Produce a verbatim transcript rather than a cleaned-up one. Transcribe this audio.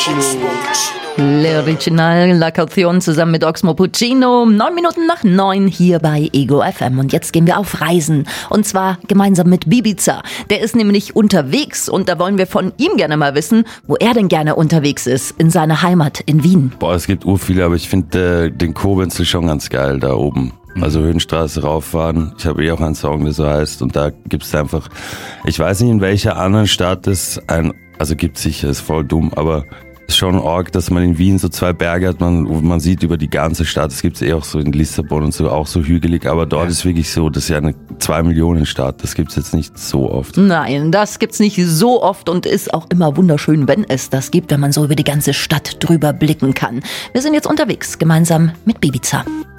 L'Original, La Caution zusammen mit Oxmo Puccino. Neun Minuten nach neun hier bei Ego F M. Und jetzt gehen wir auf Reisen. Und zwar gemeinsam mit Bibiza. Der ist nämlich unterwegs und da wollen wir von ihm gerne mal wissen, wo er denn gerne unterwegs ist. In seiner Heimat in Wien. Boah, es gibt ur viele, aber ich finde äh, den Koblenz schon ganz geil da oben. Also Höhenstraße rauffahren. Ich habe eh auch einen Song, der so heißt. Und da gibt's einfach, ich weiß nicht in welcher anderen Stadt es ein, also gibt's sicher, ist voll dumm, aber ist schon arg, dass man in Wien so zwei Berge hat, man, man sieht über die ganze Stadt. Das gibt's eh auch so in Lissabon und so, auch so hügelig. Aber dort ja. ist wirklich so, das ist ja eine zwei Millionen Stadt. Das gibt's jetzt nicht so oft. Nein, das gibt's nicht so oft und ist auch immer wunderschön, wenn es das gibt, wenn man so über die ganze Stadt drüber blicken kann. Wir sind jetzt unterwegs, gemeinsam mit Bibiza.